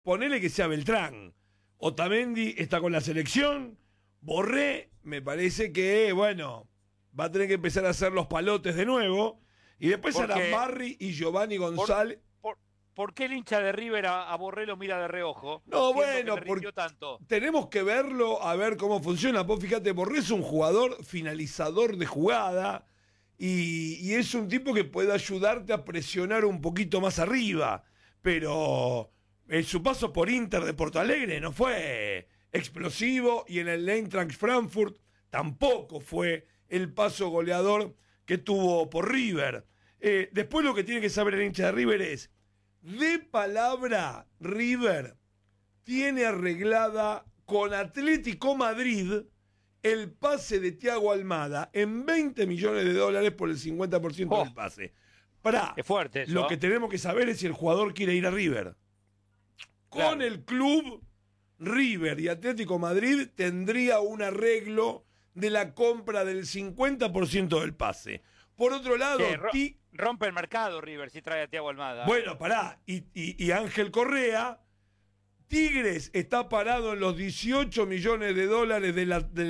ponele que sea Beltrán. Otamendi está con la selección. Borré, me parece que, bueno, va a tener que empezar a hacer los palotes de nuevo. Y después harán Barry y Giovanni González. ¿Por qué el hincha de River a Borré lo mira de reojo? No, bueno, porque tenemos que verlo a ver cómo funciona. Vos fíjate, Borré es un jugador finalizador de jugada y es un tipo que puede ayudarte a presionar un poquito más arriba. Pero en su paso por Inter de Porto Alegre no fue explosivo y en el Eintracht Frankfurt tampoco fue el paso goleador que tuvo por River. Después lo que tiene que saber el hincha de River es: de palabra, River tiene arreglada con Atlético Madrid el pase de Thiago Almada en $20 millones por el 50% del pase. Es fuerte eso, lo que tenemos que saber es si el jugador quiere ir a River. Con el club, River y Atlético Madrid tendría un arreglo de la compra del 50% del pase. Por otro lado, rompe el mercado River si trae a Thiago Almada. Bueno, pará. Y Ángel Correa, Tigres está parado en los $18 millones de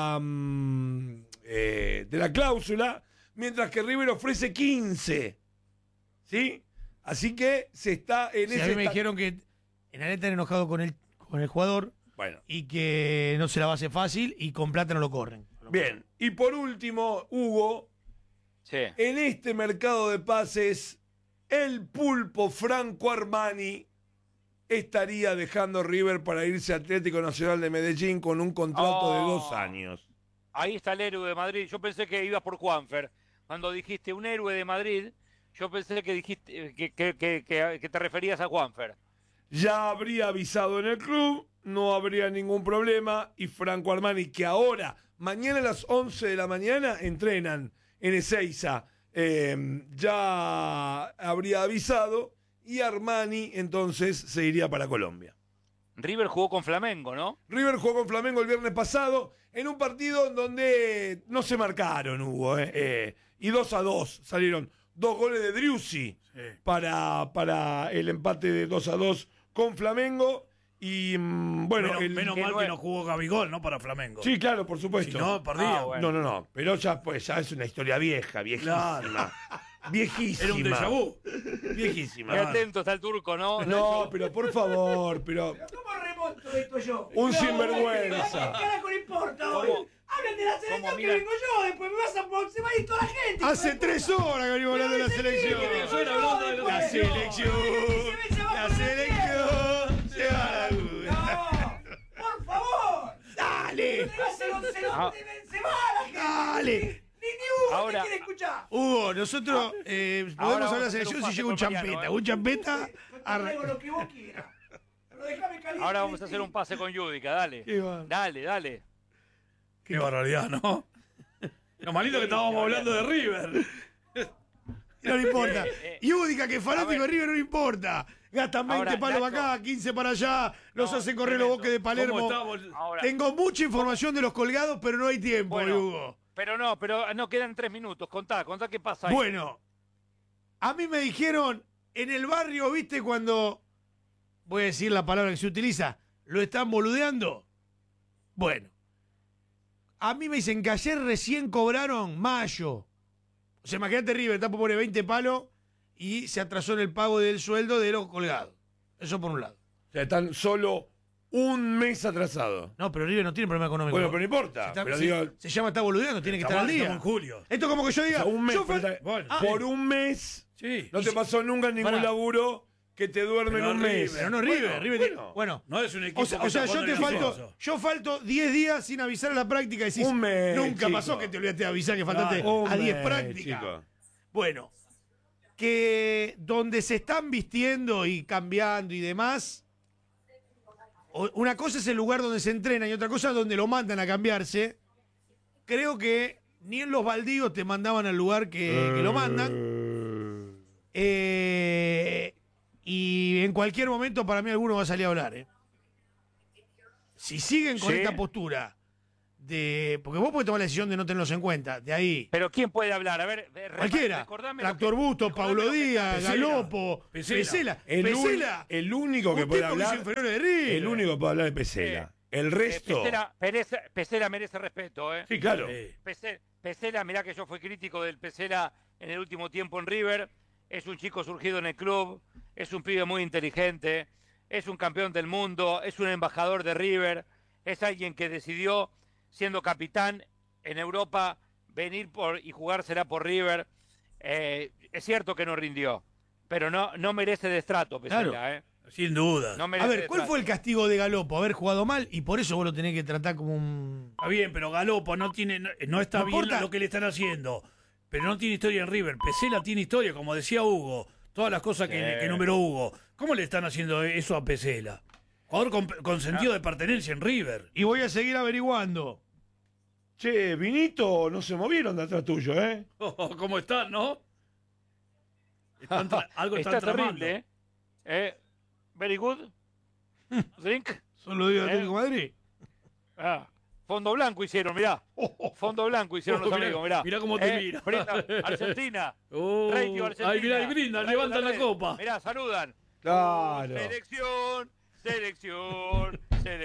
la cláusula, mientras que River ofrece 15. ¿Sí? Así que se está en ese. A mí me dijeron que en Areta están enojados con el jugador. Bueno. Y que no se la va a hacer fácil y con plata no lo corren. Bien. Y por último, Hugo. Sí. En este mercado de pases, el pulpo Franco Armani estaría dejando River para irse a Atlético Nacional de Medellín con un contrato de 2 años. Ahí está el héroe de Madrid. Yo pensé que ibas por Juanfer. Cuando dijiste un héroe de Madrid, yo pensé que dijiste que te referías a Juanfer. Ya habría avisado en el club, no habría ningún problema. Y Franco Armani, que ahora, mañana a las 11 de la mañana, entrenan en Ezeiza, ya habría avisado y Armani entonces se iría para Colombia. River jugó con Flamengo, ¿no? River jugó con Flamengo el viernes pasado en un partido en donde no se marcaron, Hugo, y 2-2 salieron 2 goles de Driussi para el empate de 2-2 con Flamengo. Y bueno, menos mal que no jugó Gabigol, ¿no? Para Flamengo. Sí, claro, por supuesto. Si no, perdía. Bueno. No. Pero ya es una historia viejísima. Claro. Viejísima. Era un déjà vu. Viejísima. Qué atento está el turco, ¿no? No, pero por favor, pero. ¿Cómo remonto esto yo? Un sinvergüenza. ¿Qué carajo le importa hoy? Hablan de la selección que vengo yo, después me vas a... se va a ir toda la gente. Hace 3 horas que venimos hablando de la selección. La selección. La selección se va a la duda. No, por favor. Dale. Se va la gente. Dale. Ni uno Ahora- te quiere escuchar. Hugo, nosotros podemos Ahora hablar de la vamos a hacer selección un si llega un pase con Mariano, champeta. ¿eh? Un champeta. Yo te traigo lo que vos quieras. Pero déjame caliente. Ahora vamos a hacer un pase con Yudica, dale. Qué va. Dale. Qué barbaridad, ¿no? Lo malito que estábamos hablando de River. No le importa. Y Údica, que es fanático de River, no le importa. Gastan 20 Ahora, palos Nacho. acá, 15 para allá, los hacen correr los tremendo. boques de Palermo. Ahora, Tengo mucha información de los colgados, pero no hay tiempo, bueno, Hugo. pero no quedan 3 minutos. Contá qué pasa ahí. Bueno, a mí me dijeron, en el barrio, ¿viste cuando, voy a decir la palabra que se utiliza, lo están boludeando? Bueno, a mí me dicen que ayer recién cobraron mayo. O sea, imagínate, River está por poner 20 palos y se atrasó en el pago del sueldo de los colgados. Eso por un lado. O sea, están solo un mes atrasados. No, pero River no tiene problema económico. Bueno, pero no importa. Pero digo, se llama está boludeando, tiene que estar al día. Estamos en julio. Esto como que yo diga, o sea, un mes. yo fue- pero está- bueno, por un mes Sí. no te pasó nunca ningún Pará. laburo que te duerme en Pero un River, mes. Pero no River, River tiene- bueno. No es un equipo. O sea, que está yo jugando te en el falto, ascenso. yo falto 10 días sin avisar a la práctica y decís, Un mes, nunca chico. pasó que te olvidaste de avisar que faltaste Un a 10 mes, prácticas. chico. Bueno, que donde se están vistiendo y cambiando y demás, una cosa es el lugar donde se entrena y otra cosa es donde lo mandan a cambiarse. Creo que ni en los baldíos te mandaban al lugar que lo mandan. Y en cualquier momento para mí alguno va a salir a hablar. Si siguen con Sí. esta postura porque vos podés tomar la decisión de no tenerlos en cuenta. De ahí. Pero ¿quién puede hablar? A ver, cualquiera. Tractor Busto, Paulo Díaz, Galopo, Pesela. El único que puede hablar. El único que puede hablar de Pesela. El resto. Pesela merece respeto, ¿eh? Sí, claro. Pesela, mirá que yo fui crítico del Pesela en el último tiempo en River. Es un chico surgido en el club. Es un pibe muy inteligente. Es un campeón del mundo. Es un embajador de River. Es alguien que decidió, siendo capitán en Europa, venir y jugársela por River. Es cierto que no rindió, pero no merece destrato, Pesela, claro. Sin duda. No a ver, ¿cuál fue el castigo de Galopo? Haber jugado mal y por eso vos lo tenés que tratar como un... Está bien, pero Galopo no está bien importa lo que le están haciendo. Pero no tiene historia en River. Pesela tiene historia, como decía Hugo. Todas las cosas que numeró Hugo. ¿Cómo le están haciendo eso a Pesela? Jugador con sentido de pertenencia en River. Y voy a seguir averiguando. Che, Vinito, no se movieron de atrás tuyo, ¿eh? ¿Cómo están, no? Algo está terrible, ¿eh? Very good. Drink. Solo digo Atlético Madrid. Fondo blanco hicieron, mirá. Fondo blanco hicieron los amigos, mirá. Mirá cómo te mira. Argentina. Radio Argentina. Ahí mirá, y brindan, levantan la copa. Mirá, saludan. Claro. Selección.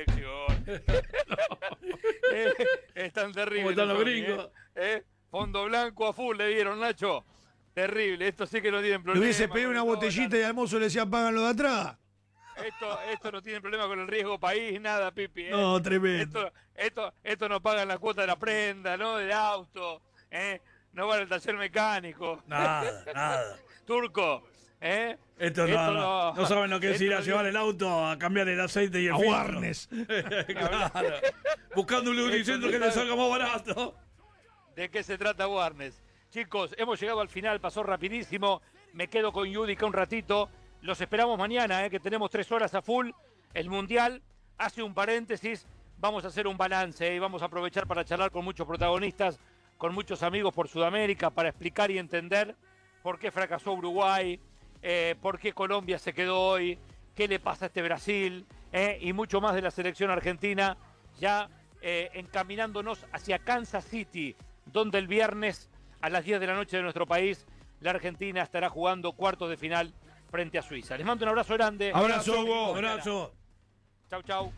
Están terribles. ¿Cómo están los gringos? Fondo blanco a full le dieron, Nacho. Terrible, esto sí que no tienen problema. Le hubiese pedido una botellita y al mozo le decían pagan lo de atrás. Esto no tiene problema con el riesgo país, nada, Pipi. No, tremendo. Esto no pagan la cuota de la prenda, ¿no? Del auto, no van al taller mecánico. Nada. Turco, Esto no saben lo que es ir a llevar el auto a cambiar el aceite y el filtro. Warnes. Claro. Buscando un lubricentro que le salga más barato. ¿De qué se trata Warnes? Chicos, hemos llegado al final, pasó rapidísimo. Me quedo con Yudica un ratito. Los esperamos mañana, que tenemos 3 horas a full. El Mundial hace un paréntesis. Vamos a hacer un balance y vamos a aprovechar para charlar con muchos protagonistas, con muchos amigos por Sudamérica, para explicar y entender por qué fracasó Uruguay, por qué Colombia se quedó hoy, qué le pasa a este Brasil, y mucho más de la selección argentina, ya encaminándonos hacia Kansas City, donde el viernes a las 10 de la noche de nuestro país, la Argentina estará jugando cuartos de final frente a Suiza. Les mando un abrazo grande. Abrazo, Hugo. Abrazo. Chau.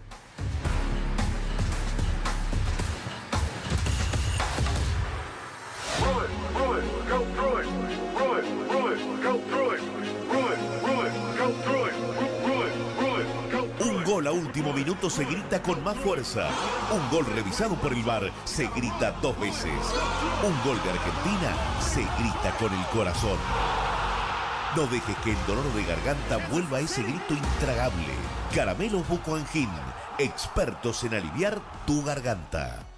Un gol a último minuto se grita con más fuerza. Un gol revisado por el VAR se grita 2 veces. Un gol de Argentina se grita con el corazón. No dejes que el dolor de garganta vuelva a ese grito intragable. Caramelos Buco Angin, expertos en aliviar tu garganta.